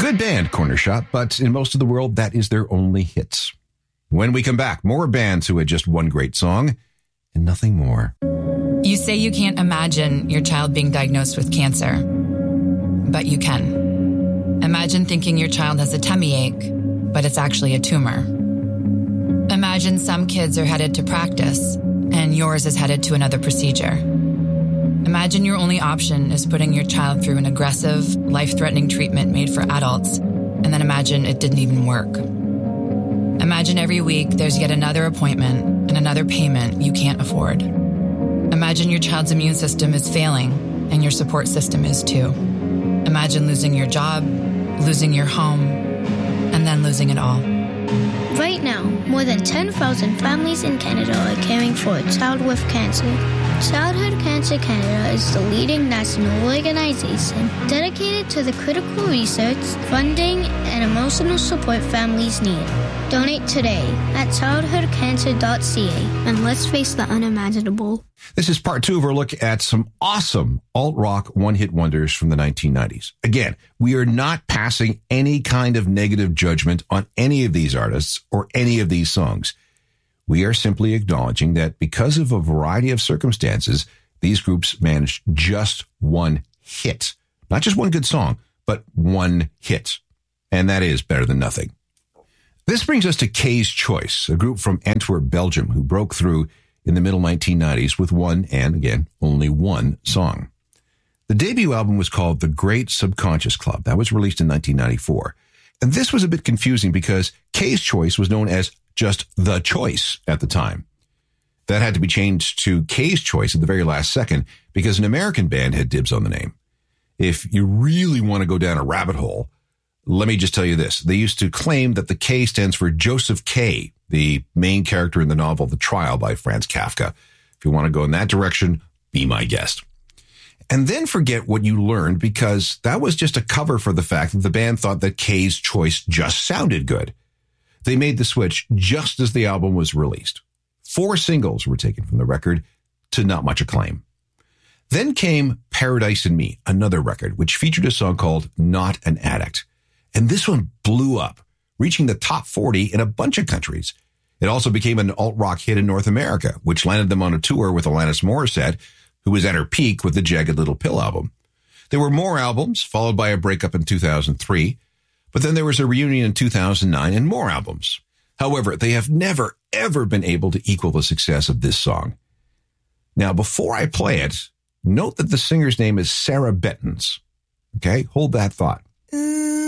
Good band, Corner Shop, but in most of the world, that is their only hits. When we come back, more bands who had just one great song and nothing more. You say you can't imagine your child being diagnosed with cancer, but you can. Imagine thinking your child has a tummy ache, but it's actually a tumor. Imagine some kids are headed to practice, and yours is headed to another procedure. Imagine your only option is putting your child through an aggressive, life-threatening treatment made for adults, and then imagine it didn't even work. Imagine every week there's yet another appointment and another payment you can't afford. Imagine your child's immune system is failing, and your support system is too. Imagine losing your job, losing your home, and then losing it all. Right now, more than 10,000 families in Canada are caring for a child with cancer. Childhood Cancer Canada is the leading national organization dedicated to the critical research, funding, and emotional support families need. Donate today at childhoodcancer.ca and let's face the unimaginable. This is part 2 of our look at some awesome alt-rock one-hit wonders from the 1990s. Again, we are not passing any kind of negative judgment on any of these artists or any of these songs. We are simply acknowledging that because of a variety of circumstances, these groups managed just one hit. Not just one good song, but one hit. And that is better than nothing. This brings us to K's Choice, a group from Antwerp, Belgium, who broke through in the middle 1990s with one, and again, only one song. The debut album was called The Great Subconscious Club. That was released in 1994. And this was a bit confusing because K's Choice was known as just The Choice at the time. That had to be changed to K's Choice at the very last second because an American band had dibs on the name. If you really want to go down a rabbit hole, let me just tell you this. They used to claim that the K stands for Joseph K., the main character in the novel The Trial by Franz Kafka. If you want to go in that direction, be my guest. And then forget what you learned because that was just a cover for the fact that the band thought that K's Choice just sounded good. They made the switch just as the album was released. 4 singles were taken from the record to not much acclaim. Then came Paradise and Me, another record, which featured a song called Not an Addict. And this one blew up, reaching the top 40 in a bunch of countries. It also became an alt-rock hit in North America, which landed them on a tour with Alanis Morissette, who was at her peak with the Jagged Little Pill album. There were more albums, followed by a breakup in 2003, but then there was a reunion in 2009 and more albums. However, they have never, ever been able to equal the success of this song. Now, before I play it, note that the singer's name is Sarah Bettens. Okay, hold that thought.